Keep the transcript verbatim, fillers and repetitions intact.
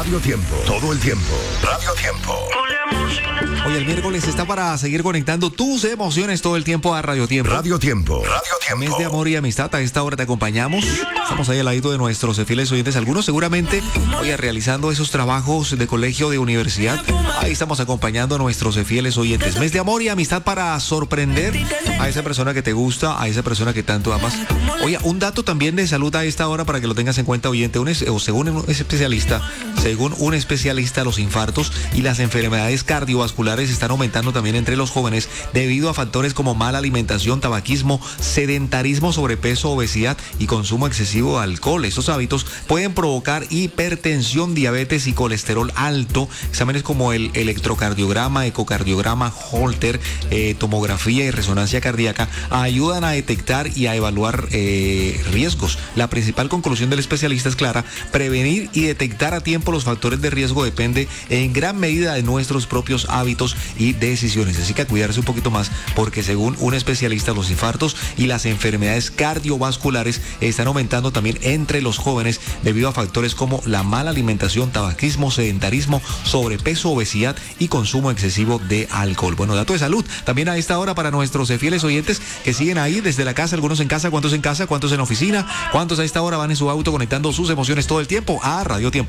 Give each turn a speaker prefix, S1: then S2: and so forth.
S1: Radio Tiempo, todo el tiempo. Radio Tiempo.
S2: Hoy el miércoles está para seguir conectando tus emociones todo el tiempo a Radio Tiempo.
S1: Radio Tiempo. Radio Tiempo.
S2: Mes de amor y amistad, a esta hora te acompañamos. Estamos ahí al ladito de nuestros fieles oyentes. Algunos seguramente, oye, realizando esos trabajos de colegio, de universidad. Ahí estamos acompañando a nuestros fieles oyentes. Mes de amor y amistad para sorprender a esa persona que te gusta, a esa persona que tanto amas. Oye, un dato también de salud a esta hora para que lo tengas en cuenta, oyente. Un es, o según un especialista, según un especialista, los infartos y las enfermedades cardiovasculares están aumentando también entre los jóvenes debido a factores como mala alimentación, tabaquismo, sedentarismo, sobrepeso, obesidad y consumo excesivo de alcohol. Estos hábitos pueden provocar hipertensión, diabetes y colesterol alto. Exámenes como el electrocardiograma, ecocardiograma, Holter, eh, tomografía y resonancia cardíaca ayudan a detectar y a evaluar eh, riesgos. La principal conclusión del especialista es clara: prevenir y detectar a tiempo los factores de riesgo depende en gran medida de nuestros propios hábitos y decisiones. Así que a cuidarse un poquito más, porque según un especialista, los infartos y las enfermedades cardiovasculares están aumentando también entre los jóvenes debido a factores como la mala alimentación, tabaquismo, sedentarismo, sobrepeso, obesidad y consumo excesivo de alcohol. Bueno, dato de salud también a esta hora para nuestros fieles oyentes que siguen ahí desde la casa, algunos en casa, cuántos en casa, cuántos en oficina, cuántos a esta hora van en su auto conectando sus emociones todo el tiempo a Radio Tiempo.